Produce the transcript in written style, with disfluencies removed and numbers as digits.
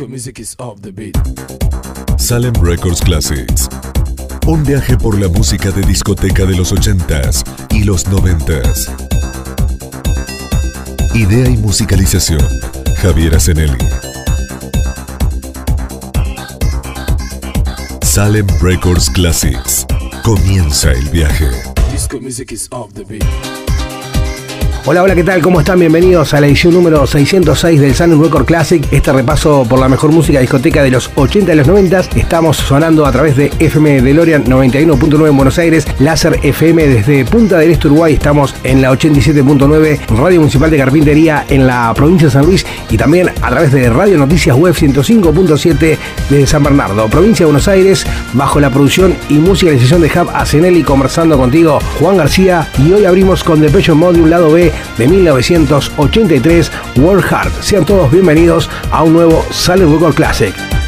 Disco music is off the beat. Salem Records Classics. Un viaje por la música de discoteca de los 80s y los 90s. Idea y musicalización, Javier Asenelli. Salem Records Classics. Comienza el viaje. Disco music is off the beat. Hola, ¿qué tal? ¿Cómo están? Bienvenidos a la edición número 606 del Salem Record Classic. Este repaso por la mejor música discoteca de los 80 y los 90. Estamos sonando a través de FM DeLorean 91.9 en Buenos Aires, Láser FM desde Punta del Este, Uruguay. Estamos en la 87.9, Radio Municipal de Carpintería en la provincia de San Luis, y también a través de Radio Noticias Web 105.7 desde San Bernardo, provincia de Buenos Aires, bajo la producción y musicalización de Jav Asenelli, conversando contigo, Juan García, y hoy abrimos con Depeche Mode, un lado B de 1983, World Heart. Sean todos bienvenidos a un nuevo Salem Record Classic.